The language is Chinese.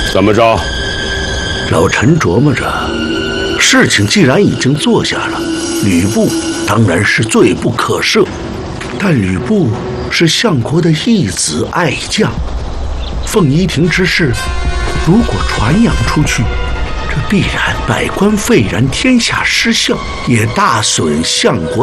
怎么着？ 老陈琢磨着，事情既然已经做下了，吕布当然是罪不可赦。但吕布是相国的义子爱将，凤仪亭之事，如果传扬出去，这必然百官废然，天下失效，也大损相国